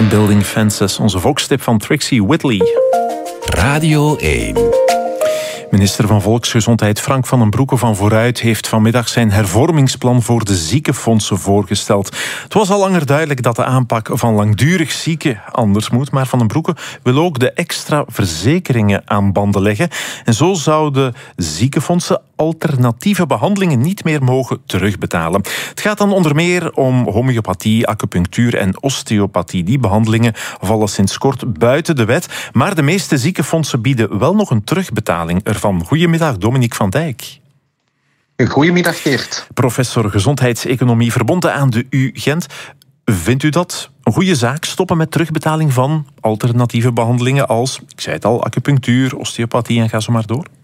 Building Fences, onze volkstip van Trixie Whitley. Radio 1. Minister van Volksgezondheid Frank van den Broeke van Vooruit heeft vanmiddag zijn hervormingsplan voor de ziekenfondsen voorgesteld. Het was al langer duidelijk dat de aanpak van langdurig zieken anders moet, maar Van den Broeke wil ook de extra verzekeringen aan banden leggen. En zo zouden ziekenfondsen alternatieve behandelingen niet meer mogen terugbetalen. Het gaat dan onder meer om homeopathie, acupunctuur en osteopathie. Die behandelingen vallen sinds kort buiten de wet, maar de meeste ziekenfondsen bieden wel nog een terugbetaling ervan. Goedemiddag, Dominique van Dijk. Goedemiddag, Geert. Professor gezondheidseconomie verbonden aan de U Gent. Vindt u dat een goede zaak, stoppen met terugbetaling van alternatieve behandelingen als, ik zei het al, acupunctuur, osteopathie en ga zo maar door?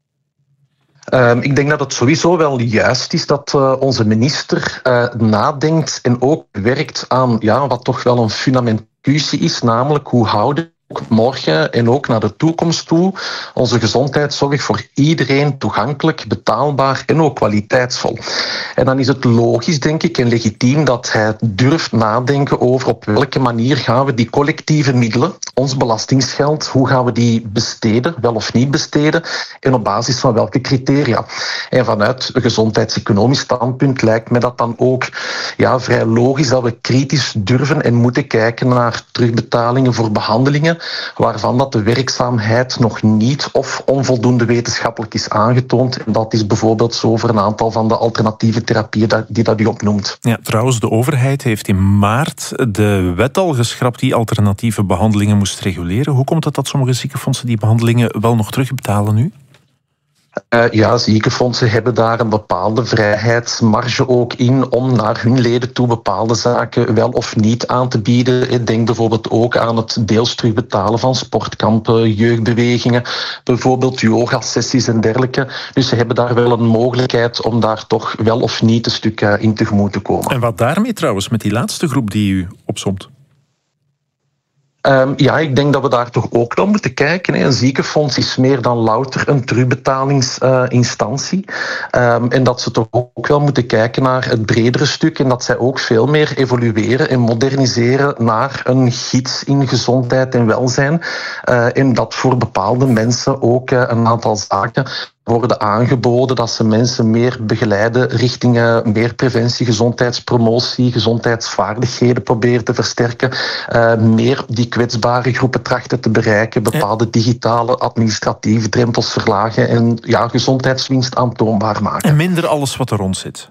Ik denk dat het sowieso wel juist is dat onze minister nadenkt en ook werkt aan wat toch wel een fundamentele discussie is, namelijk hoe houden morgen en ook naar de toekomst toe onze gezondheidszorg voor iedereen toegankelijk, betaalbaar en ook kwaliteitsvol. En dan is het logisch, denk ik, en legitiem dat hij durft nadenken over op welke manier gaan we die collectieve middelen, ons belastingsgeld, hoe gaan we die besteden, wel of niet besteden, en op basis van welke criteria. En vanuit een gezondheidseconomisch standpunt lijkt me dat dan ook vrij logisch dat we kritisch durven en moeten kijken naar terugbetalingen voor behandelingen waarvan dat de werkzaamheid nog niet of onvoldoende wetenschappelijk is aangetoond. En dat is bijvoorbeeld zo voor een aantal van de alternatieve therapieën die dat u opnoemt. Ja, trouwens, de overheid heeft in maart de wet al geschrapt die alternatieve behandelingen moest reguleren. Hoe komt het dat sommige ziekenfondsen die behandelingen wel nog terugbetalen nu? Ziekenfondsen hebben daar een bepaalde vrijheidsmarge ook in om naar hun leden toe bepaalde zaken wel of niet aan te bieden. Ik denk bijvoorbeeld ook aan het deels terugbetalen van sportkampen, jeugdbewegingen, bijvoorbeeld yoga-sessies en dergelijke. Dus ze hebben daar wel een mogelijkheid om daar toch wel of niet een stuk in tegemoet te komen. En wat daarmee trouwens met die laatste groep die u opsomt? Ik denk dat we daar toch ook naar moeten kijken. Een ziekenfonds is meer dan louter een terugbetalingsinstantie. En dat ze toch ook wel moeten kijken naar het bredere stuk en dat zij ook veel meer evolueren en moderniseren naar een gids in gezondheid en welzijn. En dat voor bepaalde mensen ook een aantal zaken worden aangeboden, dat ze mensen meer begeleiden richting meer preventie, gezondheidspromotie, gezondheidsvaardigheden proberen te versterken, meer die kwetsbare groepen trachten te bereiken, bepaalde digitale administratieve drempels verlagen en gezondheidswinst aantoonbaar maken. En minder alles wat er rond zit.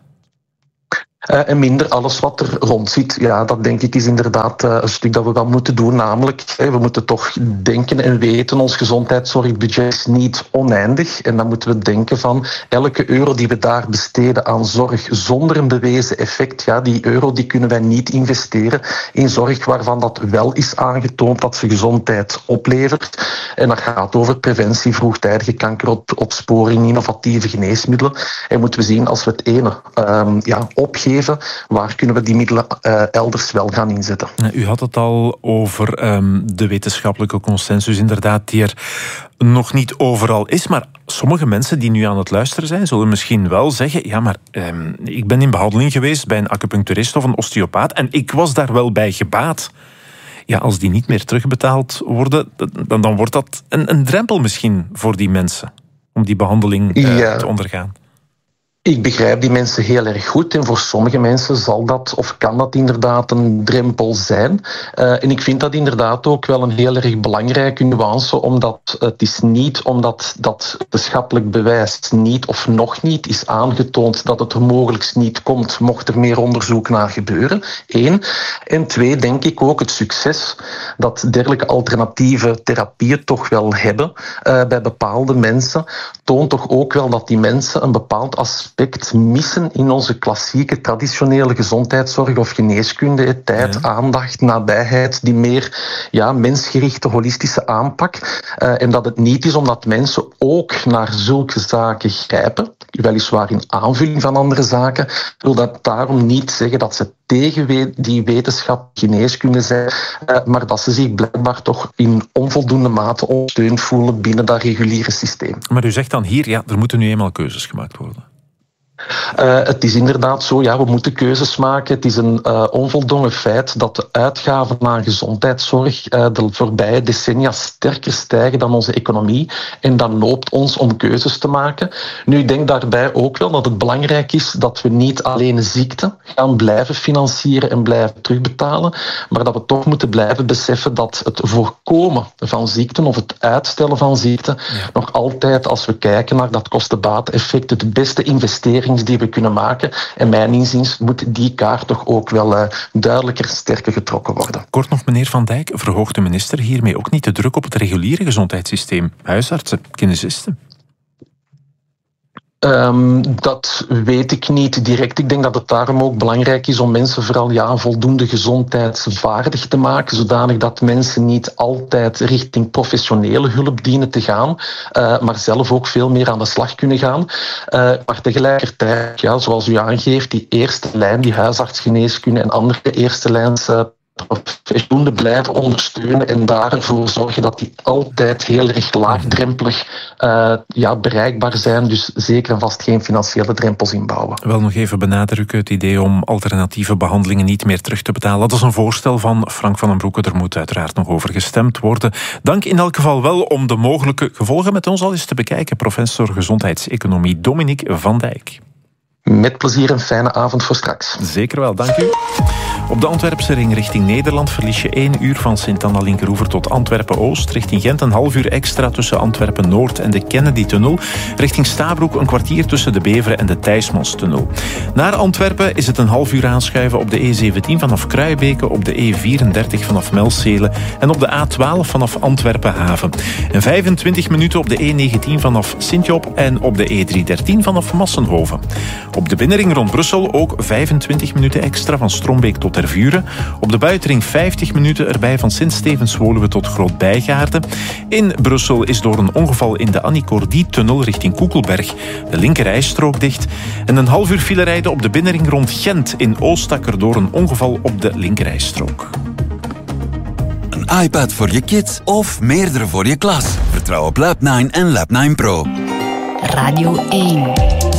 En minder alles wat er rond zit. Ja, dat denk ik is inderdaad een stuk dat we wel moeten doen. Namelijk, we moeten toch denken en weten, ons gezondheidszorgbudget is niet oneindig. En dan moeten we denken van elke euro die we daar besteden aan zorg zonder een bewezen effect, die euro die kunnen wij niet investeren in zorg waarvan dat wel is aangetoond dat ze gezondheid oplevert. En dat gaat over preventie, vroegtijdige kankeropsporing, innovatieve geneesmiddelen. En moeten we zien, als we het ene opgeven, waar kunnen we die middelen elders wel gaan inzetten. U had het al over de wetenschappelijke consensus, inderdaad, die er nog niet overal is. Maar sommige mensen die nu aan het luisteren zijn, zullen misschien wel zeggen, ik ben in behandeling geweest bij een acupuncturist of een osteopaat en ik was daar wel bij gebaat. Ja, als die niet meer terugbetaald worden, dan wordt dat een drempel misschien voor die mensen om die behandeling te ondergaan. Ik begrijp die mensen heel erg goed en voor sommige mensen zal dat of kan dat inderdaad een drempel zijn. En ik vind dat inderdaad ook wel een heel erg belangrijke nuance, omdat het is niet omdat dat wetenschappelijk bewijs niet of nog niet is aangetoond dat het er mogelijk niet komt, mocht er meer onderzoek naar gebeuren. 1. En 2, denk ik ook het succes dat dergelijke alternatieve therapieën toch wel hebben bij bepaalde mensen, toont toch ook wel dat die mensen een bepaald aspect missen in onze klassieke traditionele gezondheidszorg of geneeskunde. Tijd, aandacht, nabijheid, die meer mensgerichte, holistische aanpak. En dat het niet is omdat mensen ook naar zulke zaken grijpen, weliswaar in aanvulling van andere zaken, wil dat daarom niet zeggen dat ze tegen die wetenschap geneeskunde zijn, maar dat ze zich blijkbaar toch in onvoldoende mate ondersteund voelen binnen dat reguliere systeem. Maar u zegt dan hier, er moeten nu eenmaal keuzes gemaakt worden. Het is inderdaad zo, we moeten keuzes maken. Het is een onvoldongen feit dat de uitgaven aan gezondheidszorg de voorbije decennia sterker stijgen dan onze economie. En dat noopt ons om keuzes te maken. Nu, ik denk daarbij ook wel dat het belangrijk is dat we niet alleen ziekte gaan blijven financieren en blijven terugbetalen, maar dat we toch moeten blijven beseffen dat het voorkomen van ziekten of het uitstellen van ziekten nog altijd, als we kijken naar dat kosten-baat-effect, het beste investering die we kunnen maken. En mijn inziens moet die kaart toch ook wel duidelijker, sterker getrokken worden. Kort nog, meneer Van Dijk, verhoogt de minister hiermee ook niet de druk op het reguliere gezondheidssysteem? Huisartsen, kinesisten? Dat weet ik niet direct. Ik denk dat het daarom ook belangrijk is om mensen vooral voldoende gezondheidsvaardig te maken, zodanig dat mensen niet altijd richting professionele hulp dienen te gaan, maar zelf ook veel meer aan de slag kunnen gaan. Maar tegelijkertijd, zoals u aangeeft, die eerste lijn, die huisartsgeneeskunde en andere eerste lijns professionelen blijven ondersteunen en daarvoor zorgen dat die altijd heel erg laagdrempelig bereikbaar zijn. Dus zeker en vast geen financiële drempels inbouwen. Wel nog even benadrukken, het idee om alternatieve behandelingen niet meer terug te betalen. Dat is een voorstel van Frank van den Broeke. Er moet uiteraard nog over gestemd worden. Dank in elk geval wel om de mogelijke gevolgen met ons al eens te bekijken. Professor gezondheidseconomie Dominique Van Dijk. Met plezier, een fijne avond voor straks. Zeker wel, dank u. Op de Antwerpse ring richting Nederland verlies je 1 uur van Sint-Anna-Linkeroever tot Antwerpen-Oost. Richting Gent een half uur extra tussen Antwerpen-Noord en de Kennedy-tunnel. Richting Stabroek een kwartier tussen de Beveren en de Thijsmanstunnel. Naar Antwerpen is het een half uur aanschuiven op de E17 vanaf Kruijbeke, op de E34 vanaf Melcelen en op de A12 vanaf Antwerpen-Haven. En 25 minuten op de E19 vanaf Sint-Job en op de E313 vanaf Massenhoven. Op de binnenring rond Brussel ook 25 minuten extra van Strombeek tot Tervuren. Op de buitenring 50 minuten erbij van Sint-Stevens-Woluwe tot Groot-Bijgaarden. In Brussel is door een ongeval in de Annie-Cordy-tunnel richting Koekelberg de linkerrijstrook dicht. En een half uur file rijden op de binnenring rond Gent in Oostakker door een ongeval op de linkerrijstrook. Een iPad voor je kids of meerdere voor je klas. Vertrouw op Lab9 en Lab9 Pro. Radio 1.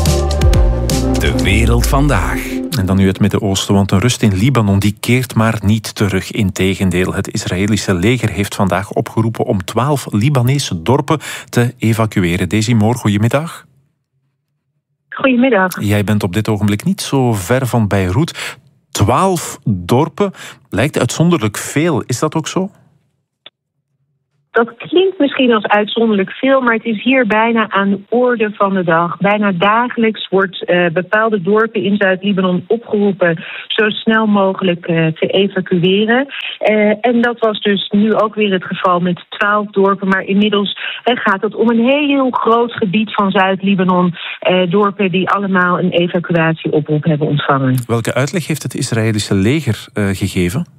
De wereld vandaag. En dan nu het Midden-Oosten, want een rust in Libanon die keert maar niet terug. Integendeel, het Israëlische leger heeft vandaag opgeroepen om 12 Libanese dorpen te evacueren. Desi Moor, goedemiddag. Goedemiddag. Jij bent op dit ogenblik niet zo ver van Beirut. 12 dorpen lijkt uitzonderlijk veel. Is dat ook zo? Dat klinkt misschien als uitzonderlijk veel, maar het is hier bijna aan de orde van de dag. Bijna dagelijks wordt bepaalde dorpen in Zuid-Libanon opgeroepen zo snel mogelijk te evacueren. En dat was dus nu ook weer het geval met 12 dorpen. Maar inmiddels gaat het om een heel groot gebied van Zuid-Libanon. Dorpen die allemaal een evacuatieoproep hebben ontvangen. Welke uitleg heeft het Israëlische leger gegeven?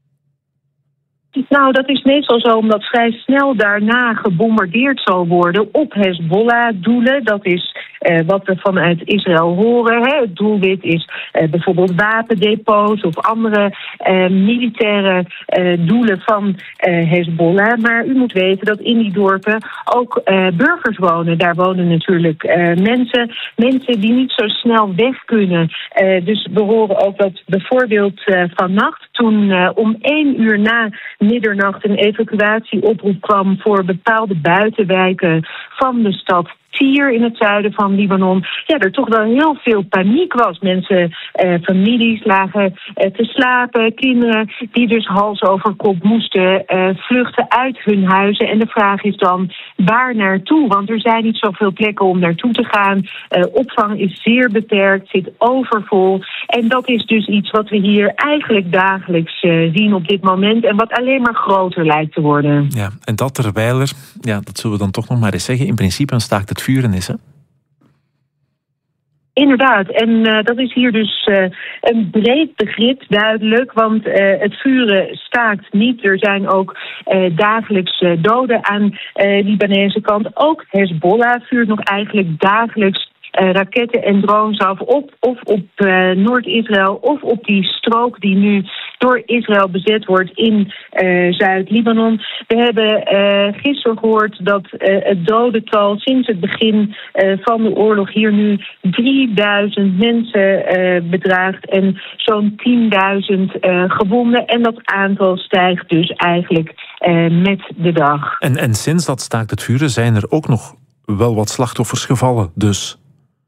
Nou, dat is meestal zo omdat vrij snel daarna gebombardeerd zal worden op Hezbollah-doelen. Dat is wat we vanuit Israël horen. Het doelwit is bijvoorbeeld wapendepots of andere militaire doelen van Hezbollah. Maar u moet weten dat in die dorpen ook burgers wonen. Daar wonen natuurlijk mensen die niet zo snel weg kunnen. Dus we horen ook dat bijvoorbeeld vannacht, toen om 1 uur na middernacht een evacuatieoproep kwam voor bepaalde buitenwijken van de stad Tyre in het zuiden van Libanon, er toch wel heel veel paniek was. Mensen, families lagen te slapen, kinderen die dus hals over kop moesten vluchten uit hun huizen. En de vraag is dan, waar naartoe? Want er zijn niet zoveel plekken om naartoe te gaan. Opvang is zeer beperkt, zit overvol. En dat is dus iets wat we hier eigenlijk dagelijks zien op dit moment en wat alleen maar groter lijkt te worden. Ja, en dat terwijl er, dat zullen we dan toch nog maar eens zeggen, in principe een staakt het vuren is, hè? Inderdaad, en dat is hier dus een breed begrip duidelijk, want het vuren staakt niet. Er zijn ook dagelijks doden aan Libanese kant. Ook Hezbollah vuurt nog eigenlijk dagelijks raketten en drones af of op Noord-Israël of op die strook die nu door Israël bezet wordt in Zuid-Libanon. We hebben gisteren gehoord dat het dodental sinds het begin van de oorlog hier nu 3000 mensen bedraagt en zo'n 10.000 gewonden. En dat aantal stijgt dus eigenlijk met de dag. En sinds dat staakt het vuren zijn er ook nog wel wat slachtoffers gevallen, dus...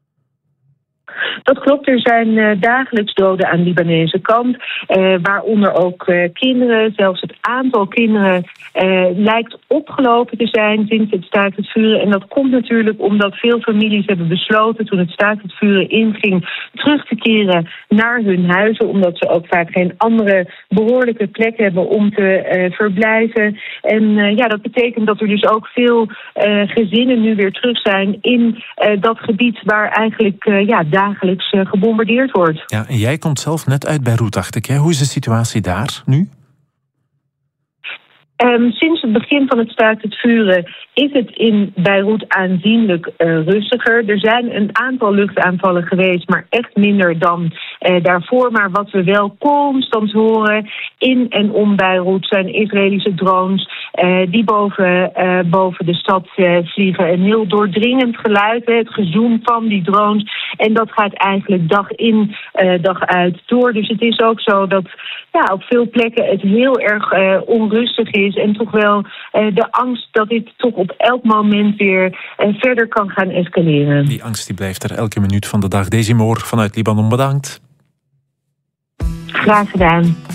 Dat klopt, er zijn dagelijks doden aan de Libanese kant, waaronder ook kinderen. Zelfs het aantal kinderen lijkt opgelopen te zijn sinds het staakt het vuren. En dat komt natuurlijk omdat veel families hebben besloten toen het staakt het vuren inging terug te keren naar hun huizen, omdat ze ook vaak geen andere behoorlijke plek hebben om te verblijven. En dat betekent dat er dus ook veel gezinnen nu weer terug zijn in dat gebied waar eigenlijk dagelijks gebombardeerd wordt. Ja, en jij komt zelf net uit Beirut, dacht ik. Hè? Hoe is de situatie daar nu? Sinds het begin van het staakt het vuren is het in Beirut aanzienlijk rustiger. Er zijn een aantal luchtaanvallen geweest, maar echt minder dan daarvoor. Maar wat we wel constant horen in en om Beirut zijn Israëlische drones die boven de stad vliegen. Een heel doordringend geluid, het gezoem van die drones. En dat gaat eigenlijk dag in, dag uit door. Dus het is ook zo dat op veel plekken het heel erg onrustig is. En toch wel de angst dat dit toch op elk moment weer verder kan gaan escaleren. Die angst die blijft er elke minuut van de dag. Desi Moor vanuit Libanon, bedankt. Graag gedaan.